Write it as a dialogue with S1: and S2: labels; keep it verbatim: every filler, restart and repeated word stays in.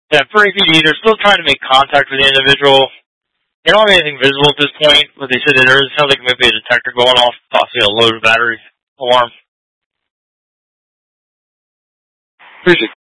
S1: Yeah, for A P D, they're still trying to make contact with the individual. They don't have anything visible at this point, but they said that there is sounds like maybe a detector going off, possibly a loaded battery alarm.
S2: Appreciate